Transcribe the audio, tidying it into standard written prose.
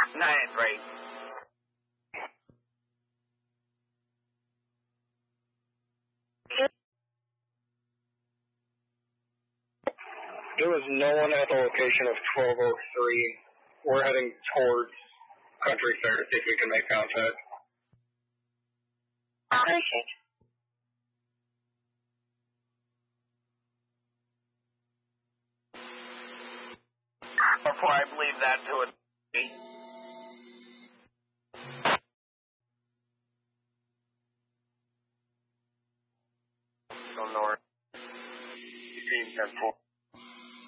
9-3. There was no one at the location of 1203. We're heading towards Country Fair to see if we can make contact. Okay. Before I believe that to a go north. Between 10-4.